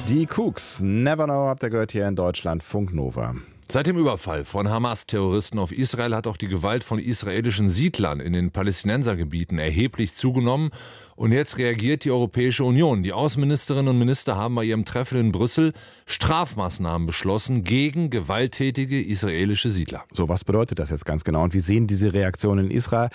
Die Cougs, Never Know, habt ihr gehört hier in Deutschland, Funk Nova. Seit dem Überfall von Hamas-Terroristen auf Israel hat auch die Gewalt von israelischen Siedlern in den Palästinensergebieten erheblich zugenommen. Und jetzt reagiert die Europäische Union. Die Außenministerinnen und Minister haben bei ihrem Treffen in Brüssel Strafmaßnahmen beschlossen gegen gewalttätige israelische Siedler. So, was bedeutet das jetzt ganz genau? Und wie sehen diese Reaktionen in Israel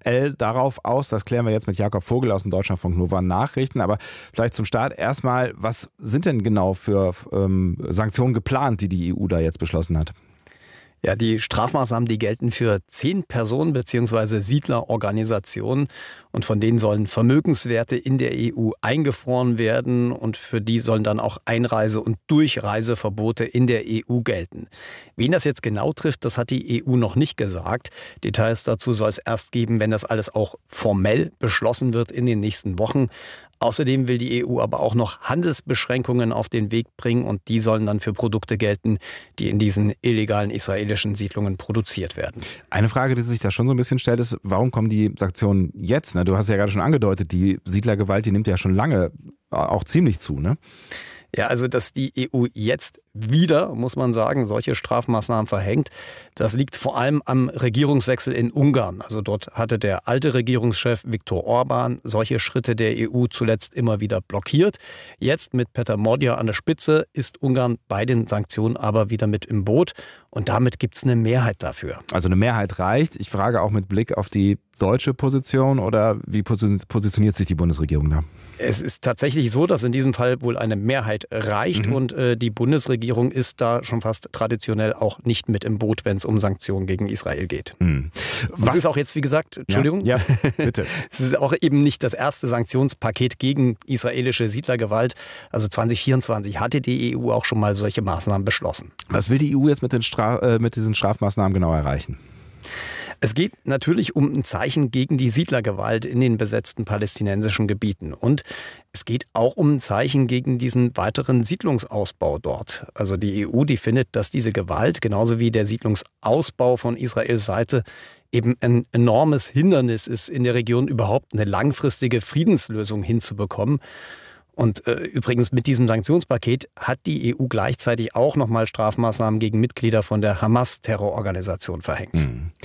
darauf aus? Das klären wir jetzt mit Jakob Vogel aus dem Deutschlandfunk Nova Nachrichten. Aber vielleicht zum Start erstmal, was sind denn genau für Sanktionen geplant, die die EU da jetzt beschlossen hat? Ja, die Strafmaßnahmen, die gelten für 10 Personen bzw. Siedlerorganisationen und von denen sollen Vermögenswerte in der EU eingefroren werden und für die sollen dann auch Einreise- und Durchreiseverbote in der EU gelten. Wen das jetzt genau trifft, das hat die EU noch nicht gesagt. Details dazu soll es erst geben, wenn das alles auch formell beschlossen wird in den nächsten Wochen. Außerdem will die EU aber auch noch Handelsbeschränkungen auf den Weg bringen und die sollen dann für Produkte gelten, die in diesen illegalen israelischen Siedlungen produziert werden. Eine Frage, die sich da schon so ein bisschen stellt, ist, warum kommen die Sanktionen jetzt? Du hast ja gerade schon angedeutet, die Siedlergewalt, die nimmt ja schon lange auch ziemlich zu, ne? Ja, also dass die EU jetzt wieder, muss man sagen, solche Strafmaßnahmen verhängt, das liegt vor allem am Regierungswechsel in Ungarn. Also dort hatte der alte Regierungschef Viktor Orbán solche Schritte der EU zuletzt immer wieder blockiert. Jetzt mit Peter Magyar an der Spitze ist Ungarn bei den Sanktionen aber wieder mit im Boot und damit gibt es eine Mehrheit dafür. Also eine Mehrheit reicht. Ich frage auch mit Blick auf die deutsche Position oder wie positioniert sich die Bundesregierung da? Es ist tatsächlich so, dass in diesem Fall wohl eine Mehrheit reicht und die Bundesregierung ist da schon fast traditionell auch nicht mit im Boot, wenn es um Sanktionen gegen Israel geht. Es ist auch jetzt, wie gesagt, Entschuldigung, ja, bitte. Es ist auch eben nicht das erste Sanktionspaket gegen israelische Siedlergewalt. Also 2024 hatte die EU auch schon mal solche Maßnahmen beschlossen. Was will die EU jetzt mit diesen Strafmaßnahmen genau erreichen? Es geht natürlich um ein Zeichen gegen die Siedlergewalt in den besetzten palästinensischen Gebieten. Und es geht auch um ein Zeichen gegen diesen weiteren Siedlungsausbau dort. Also die EU, die findet, dass diese Gewalt, genauso wie der Siedlungsausbau von Israels Seite, eben ein enormes Hindernis ist, in der Region überhaupt eine langfristige Friedenslösung hinzubekommen. Und übrigens mit diesem Sanktionspaket hat die EU gleichzeitig auch nochmal Strafmaßnahmen gegen Mitglieder von der Hamas-Terrororganisation verhängt.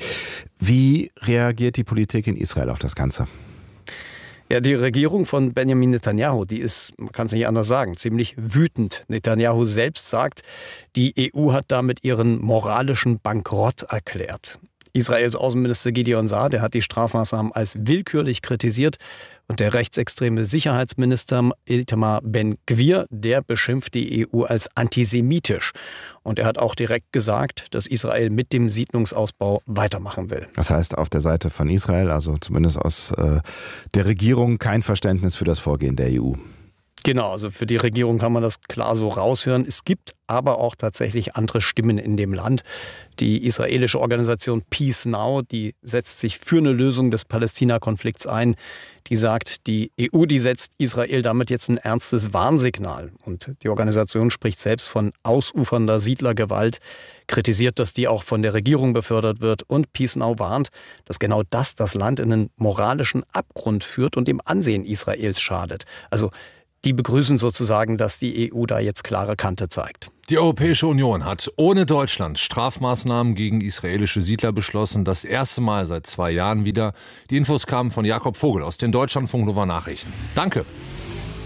Wie reagiert die Politik in Israel auf das Ganze? Ja, die Regierung von Benjamin Netanyahu, die ist, man kann es nicht anders sagen, ziemlich wütend. Netanyahu selbst sagt, die EU hat damit ihren moralischen Bankrott erklärt. Israels Außenminister Gideon Saar, der hat die Strafmaßnahmen als willkürlich kritisiert. Und der rechtsextreme Sicherheitsminister Itamar Ben-Gvir, der beschimpft die EU als antisemitisch. Und er hat auch direkt gesagt, dass Israel mit dem Siedlungsausbau weitermachen will. Das heißt, auf der Seite von Israel, also zumindest aus der Regierung, kein Verständnis für das Vorgehen der EU. Genau, also für die Regierung kann man das klar so raushören. Es gibt aber auch tatsächlich andere Stimmen in dem Land. Die israelische Organisation Peace Now, die setzt sich für eine Lösung des Palästina-Konflikts ein. Die sagt, die EU, die setzt Israel damit jetzt ein ernstes Warnsignal. Und die Organisation spricht selbst von ausufernder Siedlergewalt, kritisiert, dass die auch von der Regierung befördert wird. Und Peace Now warnt, dass genau das Land in einen moralischen Abgrund führt und dem Ansehen Israels schadet. Also die begrüßen sozusagen, dass die EU da jetzt klare Kante zeigt. Die Europäische Union hat ohne Deutschland Strafmaßnahmen gegen israelische Siedler beschlossen. Das erste Mal seit 2 Jahren wieder. Die Infos kamen von Jakob Vogel aus den Deutschlandfunk Nova Nachrichten. Danke.